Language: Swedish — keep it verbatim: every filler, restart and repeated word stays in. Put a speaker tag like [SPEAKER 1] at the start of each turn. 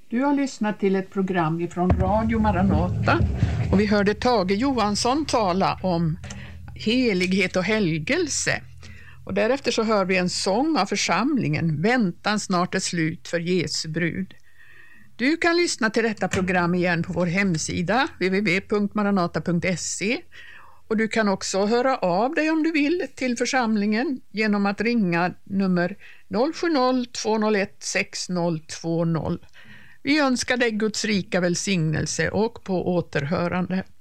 [SPEAKER 1] Du har lyssnat till ett program från Radio Maranata och vi hörde Tage Johansson tala om helighet och helgelse. Och därefter så hör vi en sång av församlingen, Väntan snart är slut för Jesu brud. Du kan lyssna till detta program igen på vår hemsida w w w punkt maranata punkt se och du kan också höra av dig om du vill till församlingen genom att ringa nummer noll sju noll två noll ett sex noll två noll. Vi önskar dig Guds rika välsignelse och på återhörande.